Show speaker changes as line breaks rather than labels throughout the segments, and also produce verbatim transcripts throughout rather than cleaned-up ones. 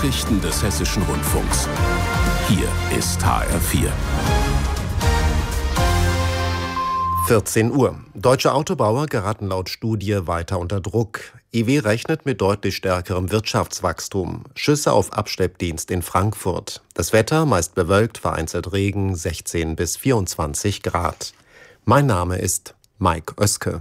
Nachrichten des Hessischen Rundfunks. Hier ist H R vier.
vierzehn Uhr. Deutsche Autobauer geraten laut Studie weiter unter Druck. I W rechnet mit deutlich stärkerem Wirtschaftswachstum. Schüsse auf Abschleppdienst in Frankfurt. Das Wetter meist bewölkt, vereinzelt Regen, sechzehn bis vierundzwanzig Grad. Mein Name ist Mike Oeske.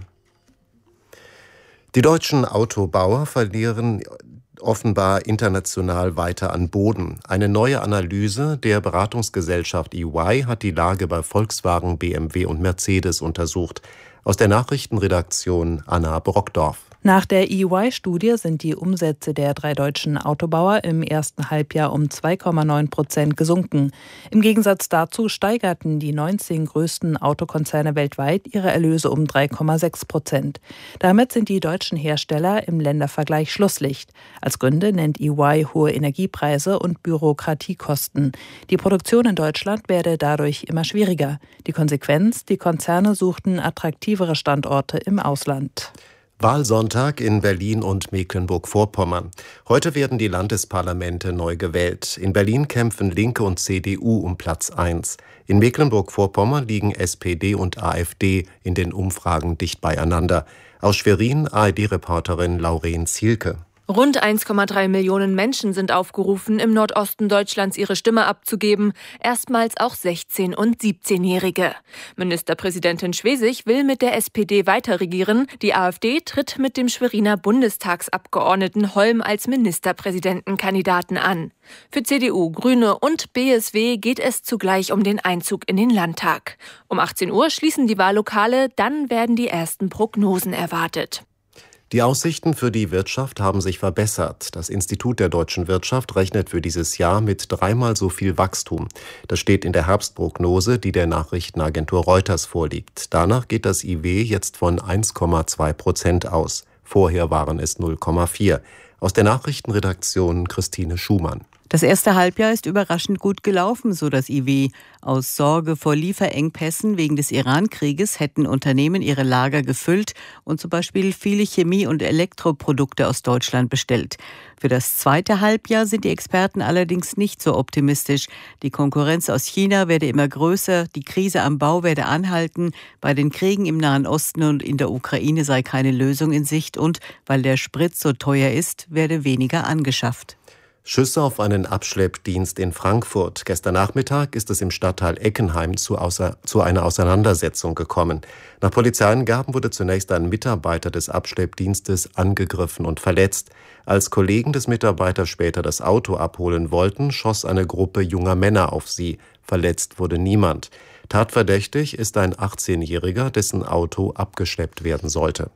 Die deutschen Autobauer verlieren offenbar international weiter an Boden. Eine neue Analyse der Beratungsgesellschaft E Y hat die Lage bei Volkswagen, B M W und Mercedes untersucht. Aus der Nachrichtenredaktion Anna Brockdorf.
Nach der E Y-Studie sind die Umsätze der drei deutschen Autobauer im ersten Halbjahr um zwei Komma neun Prozent gesunken. Im Gegensatz dazu steigerten die neunzehn größten Autokonzerne weltweit ihre Erlöse um drei Komma sechs Prozent. Damit sind die deutschen Hersteller im Ländervergleich Schlusslicht. Als Gründe nennt E Y hohe Energiepreise und Bürokratiekosten. Die Produktion in Deutschland werde dadurch immer schwieriger. Die Konsequenz: Die Konzerne suchten attraktivere Standorte im Ausland.
Wahlsonntag in Berlin und Mecklenburg-Vorpommern. Heute werden die Landesparlamente neu gewählt. In Berlin kämpfen Linke und C D U um Platz eins. In Mecklenburg-Vorpommern liegen S P D und A f D in den Umfragen dicht beieinander. Aus Schwerin A R D-Reporterin Lauren Zielke.
Rund eins Komma drei Millionen Menschen sind aufgerufen, im Nordosten Deutschlands ihre Stimme abzugeben, erstmals auch sechzehn- und siebzehnjährige. Ministerpräsidentin Schwesig will mit der S P D weiterregieren. Die A f D tritt mit dem Schweriner Bundestagsabgeordneten Holm als Ministerpräsidentenkandidaten an. Für C D U, Grüne und B S W geht es zugleich um den Einzug in den Landtag. Um achtzehn Uhr schließen die Wahllokale, dann werden die ersten Prognosen erwartet.
Die Aussichten für die Wirtschaft haben sich verbessert. Das Institut der deutschen Wirtschaft rechnet für dieses Jahr mit dreimal so viel Wachstum. Das steht in der Herbstprognose, die der Nachrichtenagentur Reuters vorliegt. Danach geht das I W jetzt von eins Komma zwei Prozent aus. Vorher waren es null Komma vier. Aus der Nachrichtenredaktion Christine Schumann.
Das erste Halbjahr ist überraschend gut gelaufen, so das I W. Aus Sorge vor Lieferengpässen wegen des Iran-Krieges hätten Unternehmen ihre Lager gefüllt und zum Beispiel viele Chemie- und Elektroprodukte aus Deutschland bestellt. Für das zweite Halbjahr sind die Experten allerdings nicht so optimistisch. Die Konkurrenz aus China werde immer größer, die Krise am Bau werde anhalten, bei den Kriegen im Nahen Osten und in der Ukraine sei keine Lösung in Sicht und weil der Sprit so teuer ist, werde weniger angeschafft.
Schüsse auf einen Abschleppdienst in Frankfurt. Gestern Nachmittag ist es im Stadtteil Eckenheim zu, außer, zu einer Auseinandersetzung gekommen. Nach Polizeiangaben wurde zunächst ein Mitarbeiter des Abschleppdienstes angegriffen und verletzt. Als Kollegen des Mitarbeiters später das Auto abholen wollten, schoss eine Gruppe junger Männer auf sie. Verletzt wurde niemand. Tatverdächtig ist ein achtzehnjähriger, dessen Auto abgeschleppt werden sollte.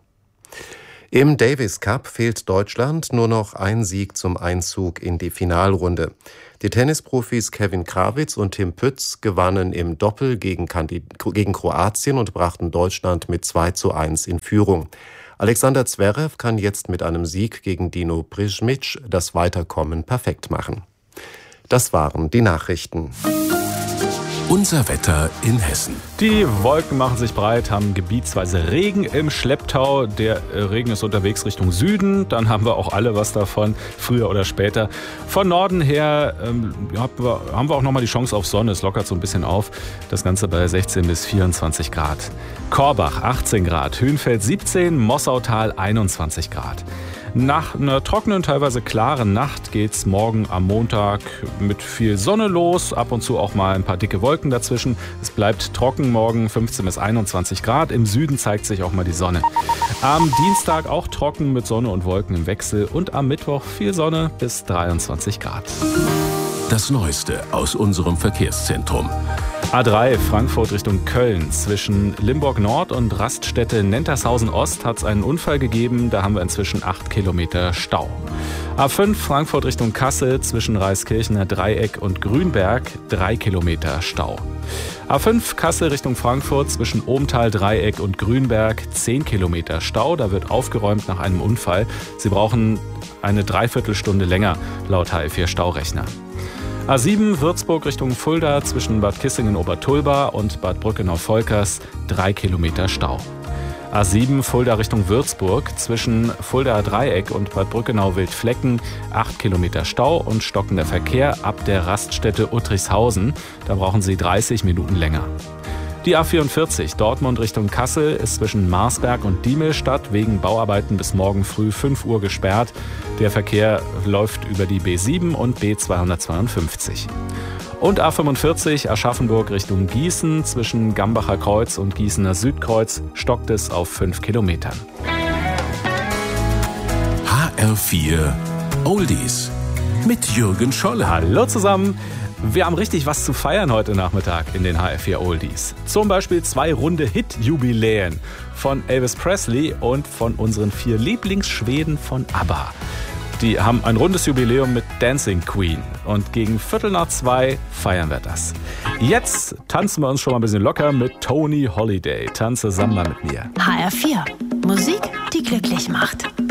Im Davis Cup fehlt Deutschland nur noch ein Sieg zum Einzug in die Finalrunde. Die Tennisprofis Kevin Krawitz und Tim Pütz gewannen im Doppel gegen, gegen Kroatien und brachten Deutschland mit zwei zu eins in Führung. Alexander Zverev kann jetzt mit einem Sieg gegen Dino Prizmic das Weiterkommen perfekt machen. Das waren die Nachrichten.
Unser Wetter in Hessen.
Die Wolken machen sich breit, haben gebietsweise Regen im Schlepptau. Der Regen ist unterwegs Richtung Süden. Dann haben wir auch alle was davon, früher oder später. Von Norden her ähm, haben wir auch nochmal die Chance auf Sonne. Es lockert so ein bisschen auf. Das Ganze bei sechzehn bis vierundzwanzig Grad. Korbach achtzehn Grad, Hünfeld siebzehn, Mossautal einundzwanzig Grad. Nach einer trockenen, teilweise klaren Nacht geht's morgen am Montag mit viel Sonne los. Ab und zu auch mal ein paar dicke Wolken dazwischen. Es bleibt trocken morgen, fünfzehn bis einundzwanzig Grad. Im Süden zeigt sich auch mal die Sonne. Am Dienstag auch trocken mit Sonne und Wolken im Wechsel. Und am Mittwoch viel Sonne bis dreiundzwanzig Grad.
Das Neueste aus unserem Verkehrszentrum.
A drei Frankfurt Richtung Köln. Zwischen Limburg Nord und Raststätte Nentershausen Ost hat es einen Unfall gegeben. Da haben wir inzwischen acht Kilometer Stau. A fünf Frankfurt Richtung Kassel zwischen Reiskirchener Dreieck und Grünberg drei Kilometer Stau. A fünf Kassel Richtung Frankfurt zwischen Ohmtal Dreieck und Grünberg zehn Kilometer Stau. Da wird aufgeräumt nach einem Unfall. Sie brauchen eine Dreiviertelstunde länger laut H L vier Staurechner. A sieben Würzburg Richtung Fulda zwischen Bad Kissingen-Obertulba und Bad Brückenau-Volkers drei Kilometer Stau. A sieben Fulda Richtung Würzburg. Zwischen Fuldaer Dreieck und Bad Brückenau-Wildflecken acht Kilometer Stau und stockender Verkehr ab der Raststätte Uttrichshausen. Da brauchen Sie dreißig Minuten länger. Die A vierundvierzig Dortmund Richtung Kassel ist zwischen Marsberg und Diemelstadt wegen Bauarbeiten bis morgen früh fünf Uhr gesperrt. Der Verkehr läuft über die B sieben und B zweihundertzweiundfünfzig. Und A fünfundvierzig Aschaffenburg Richtung Gießen. Zwischen Gambacher Kreuz und Gießener Südkreuz stockt es auf fünf Kilometern.
H R vier Oldies mit Jürgen Scholle.
Hallo zusammen. Wir haben richtig was zu feiern heute Nachmittag in den H R vier Oldies. Zum Beispiel zwei runde Hit-Jubiläen von Elvis Presley und von unseren vier Lieblingsschweden von ABBA. Die haben ein rundes Jubiläum mit Dancing Queen. Und gegen Viertel nach zwei feiern wir das. Jetzt tanzen wir uns schon mal ein bisschen locker mit Tony Holiday. Tanze Samba mit mir.
H R vier. Musik, die glücklich macht.